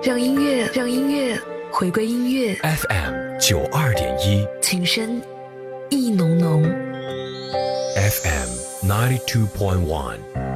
让音乐回归音乐。 FM 92.1， 琴声意浓浓。 FM 92.1